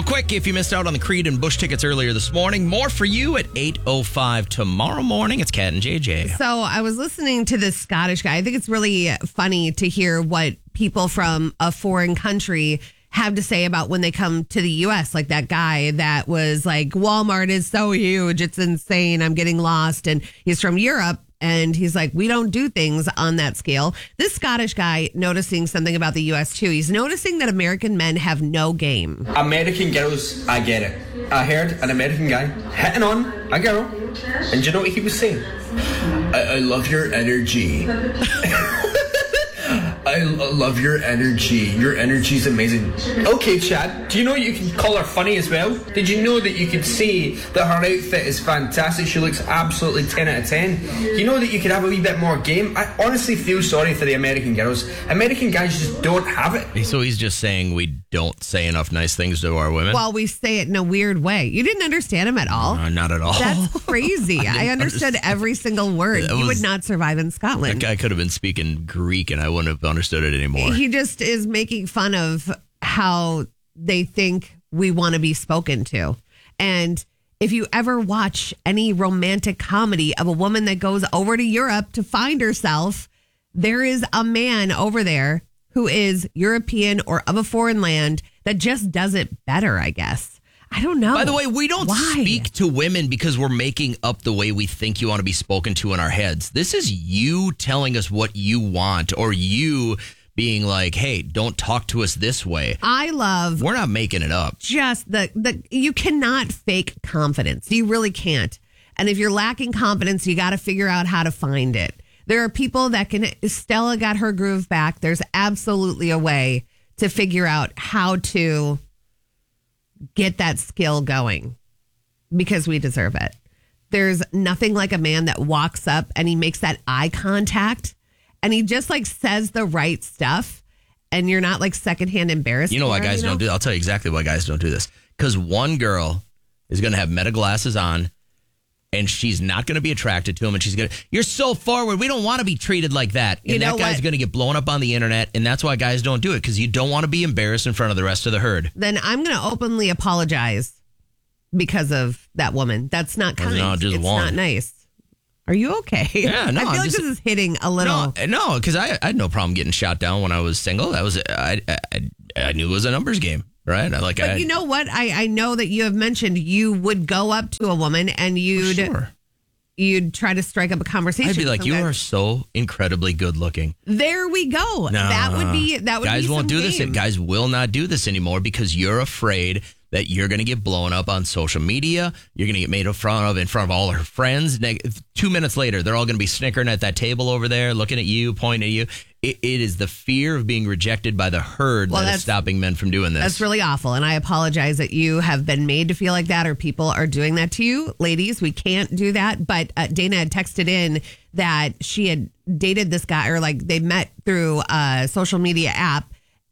Real quick, if you missed out on the Creed and Bush tickets earlier this morning, more for you at 8:05 tomorrow morning. It's Kat and JJ. So I was listening to this Scottish guy. I think it's really funny to hear what people from a foreign country have to say about when they come to the U.S. Like that guy that was like, Walmart is so huge. It's insane. I'm getting lost. And he's from Europe. And he's like, we don't do things on that scale. This Scottish guy noticing something about the U.S. too. He's noticing that American men have no game. American girls, I get it. I heard an American guy hitting on a girl. And do you know what he was saying? I love your energy. I love your energy. Your energy's amazing. Okay, Chad, do you know you can call her funny as well? Did you know that you could say that her outfit is fantastic? She looks absolutely 10 out of 10. You know that you could have a wee bit more game? I honestly feel sorry for the American girls. American guys just don't have it. So he's just saying we don't say enough nice things to our women? Well, we say it in a weird way. You didn't understand him at all? Not at all. That's crazy. I understood every single word. You would not survive in Scotland. That guy could have been speaking Greek and I wouldn't have understood it anymore. He just is making fun of how they think we want to be spoken to. And if you ever watch any romantic comedy of a woman that goes over to Europe to find herself, there is a man over there who is European or of a foreign land that just does it better, I guess. I don't know. By the way, we don't speak to women because we're making up the way we think you want to be spoken to in our heads. This is you telling us what you want, or you being like, hey, don't talk to us this way. We're not making it up. Just you cannot fake confidence. You really can't. And if you're lacking confidence, you got to figure out how to find it. There are people that can. Stella got her groove back. There's absolutely a way to figure out how to get that skill going because we deserve it. There's nothing like a man that walks up and he makes that eye contact and he just like says the right stuff and you're not like secondhand embarrassed. You know why guys don't do that? I'll tell you exactly why guys don't do this. Because one girl is going to have meta glasses on and she's not going to be attracted to him. And she's going to, you're so forward. We don't want to be treated like that. And that guy's going to get blown up on the internet. And that's why guys don't do it, because you don't want to be embarrassed in front of the rest of the herd. Then I'm going to openly apologize because of that woman. That's not kind. No, just it's one. Not nice. Are you okay? Yeah, no. I feel like this is hitting a little. No, because I had no problem getting shot down when I was single. That was I knew it was a numbers game. Right. But you know what? I know that you have mentioned you would go up to a woman and you'd try to strike up a conversation. I'd be like, you are so incredibly good looking. There we go. That would be guys won't do this. Guys will not do this anymore because you're afraid that you're going to get blown up on social media. You're going to get made in front of all her friends. 2 minutes later, they're all going to be snickering at that table over there, looking at you, pointing at you. It is the fear of being rejected by the herd that is stopping men from doing this. That's really awful. And I apologize that you have been made to feel like that or people are doing that to you. Ladies, we can't do that. But Dana had texted in that she had dated this guy, or like they met through a social media app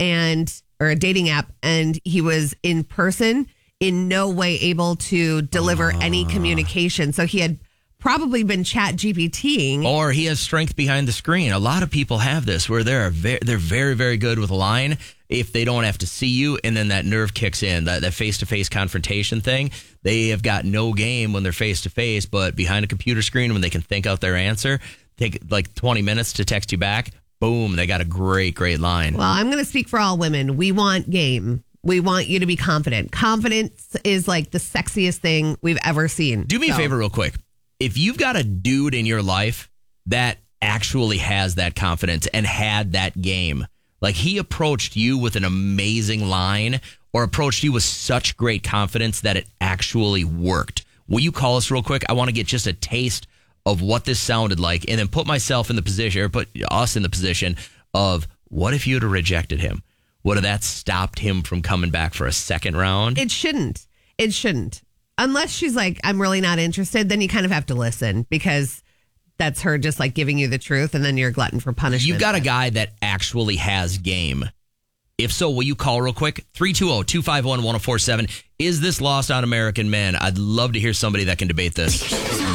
or a dating app, and he was in person, in no way able to deliver any communication. So he had probably been chat GPTing. Or he has strength behind the screen. A lot of people have this where they're very, very good with a line if they don't have to see you, and then that nerve kicks in, that face-to-face confrontation thing. They have got no game when they're face-to-face, but behind a computer screen, when they can think out their answer, take like 20 minutes to text you back, boom, they got a great, great line. Well, I'm going to speak for all women. We want game. We want you to be confident. Confidence is like the sexiest thing we've ever seen. Do me a favor real quick. If you've got a dude in your life that actually has that confidence and had that game, like he approached you with an amazing line or approached you with such great confidence that it actually worked, will you call us real quick? I want to get just a taste of what this sounded like and then put myself in the position, or put us in the position of what if you'd have rejected him? Would have that stopped him from coming back for a second round? It shouldn't. It shouldn't. Unless she's like, I'm really not interested, then you kind of have to listen because that's her just like giving you the truth and then you're a glutton for punishment. You got a guy that actually has game. If so, will you call real quick? 320-251-1047. Is this lost on American men? I'd love to hear somebody that can debate this.